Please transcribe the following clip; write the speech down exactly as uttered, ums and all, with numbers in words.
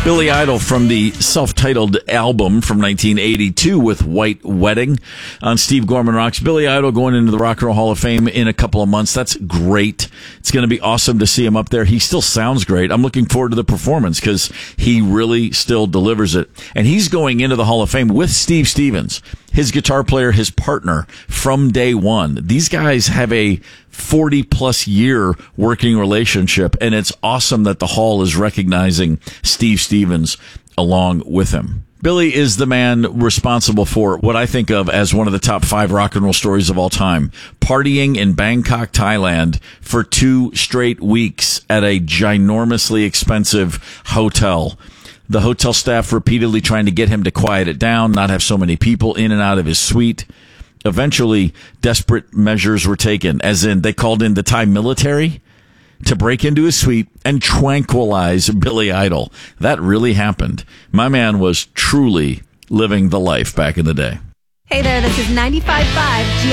Billy Idol from the self-titled album from nineteen eighty-two with White Wedding on Steve Gorman Rocks. Billy Idol going into the Rock and Roll Hall of Fame in a couple of months. That's great. It's going to be awesome to see him up there. He still sounds great. I'm looking forward to the performance because he really still delivers it. And he's going into the Hall of Fame with Steve Stevens, his guitar player, his partner from day one. These guys have a forty plus year working relationship, and it's awesome that the Hall is recognizing Steve Stevens along with him. Billy is the man responsible for what I think of as one of the top five rock and roll stories of all time. Partying in Bangkok, Thailand for two straight weeks at a ginormously expensive hotel. The hotel staff repeatedly trying to get him to quiet it down, not have so many people in and out of his suite. Eventually, desperate measures were taken, as in they called in the Thai military to break into his suite and tranquilize Billy Idol. That really happened. My man was truly living the life back in the day. Hey there, this is ninety-five point five G